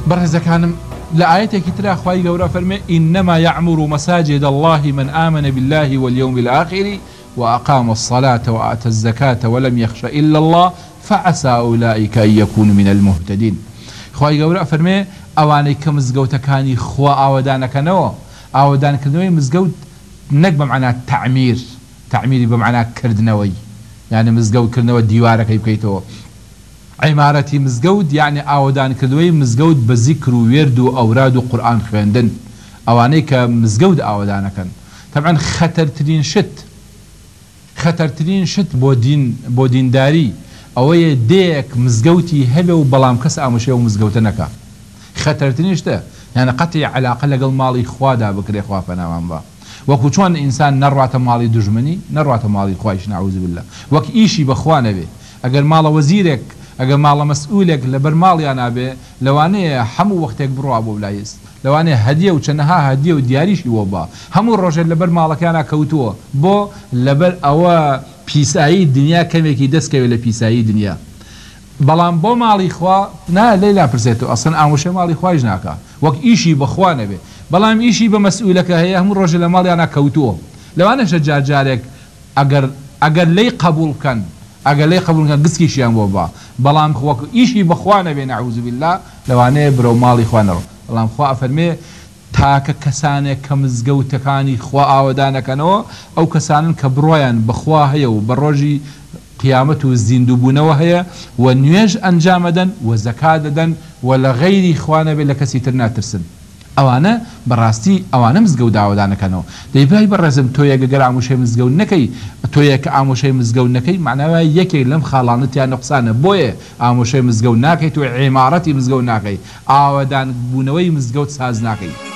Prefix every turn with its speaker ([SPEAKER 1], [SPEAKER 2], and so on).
[SPEAKER 1] بەڕێزەکانم لە ئاەتێکی ترا خوای گەورە فەرمێ إنما يعمر مساجد الله من آمن بالله واليوم الآخر وأقام الصلاة وآتى الزكاة ولم يخش إلا الله فعسى أولئك أن يكونوا من المهتدين. خوای گەورە فەرمێ ئەوانەی کە مزگەوتەکانی خوا ئاوەدانەکەنەوە، ئاوەدانکردنەوەی مزگەوت نەک بەمعنا تعمیری بەمعنا کردنەوەی، یعنی مزگەوتکردنەوە دیوارەکەی بکەیتەوە. عیمارەتی مزگەوت یعنی ئاوەدانکردنەوەی مزگەوت بە زیکر و وێرد و ئەوراد و قورئان خوێندن، ئەوانەی کە مزگەوت ئاوەدانەکەن. طبعا خەتەرترین شت بۆ دینداری ئەوەیە دەیەک مزگەوتی هەبێ و بەڵام کەس ئامۆژەی و مزگەوتە نەکا. خەتەرترین شتە، یعنی قەتعی عەلاقە لەگەڵ ماڵی خوادا بکرێ، خوا پەنامان بە. وەکو چۆن ئینسان نەڕواتە ماڵی دوژمنی، نەڕواتە ماڵی خوایش نەعوذ بالله. وەک ئیشی بەخوا نەبێ، ئەگەر ماڵە وەزیرێک، ئەگەر ماڵە مەسئولێک لەبەر ماڵیان نابێ، لەوانەیە هەموو وەختێک بڕوا بۆ لایست، لەوانەیە هەدیە و چەندەها هەدیە و دیاریشی وە بە هەموو ڕۆژێک لەبەر ماڵەکانە کەوتووە، بۆ لەبەر ئەوە پیسایی دنیا کەمێکی دەستکەوێت لە پیسایی دنیا. بەڵام بۆ ماڵی خوا نا لێلا پرسێتەوە، ئەسڵ ئامۆژەی ماڵی خوایش ناکە، وەک ئیشی بەخوا نەبێ. بەڵام ئیشی بە مەسئولەکە هەیە، هەموو ڕۆژێ لە ماڵیانە کەوتووە، لەوانەشە جارێک ئەگەر لی قبول بکەن، ئەگەر لی قبول بکەن گسکیشیان بۆ بە، بەڵام وەک ئیشی بەخوا نەبێ نەعوذ بالله، لەوانەیە برەو ماڵی خوا نەڕۆ. بەڵام خوا ئەفەرمێ تاکە کەسانێک کە مزگەوتەکانی خوا ئاوەدانەکەنەوە، ئەو کەسانن کە بڕۆیان بەخوا هەیە و بە ڕۆژی قیامەت و زیندووبوونەوە هەیە و نوێژ ئەنجامەدەن و زەکا دەدەن و لە غەیری خوا نەبێ لە کەسی تر ناترسن، ئەوانە بەڕاستی ئەوانە مزگەوت ئاوەدانەکەنەوە. دەیبای بەڕێزم تۆ یەگەگەر ئامۆژەی مزگەوت نەکەی، تۆ یەکە ئامۆژەی مزگەوت نەکەی، معناوە یەکێک لەم خاڵانەتیان نقصانە. بۆیە ئامۆژەی مزگەوت ناکەیت و عیمارەتی مزگەوت ناکەی، ئاوەدان بوونەوەی مزگەوت ساز ناکەی.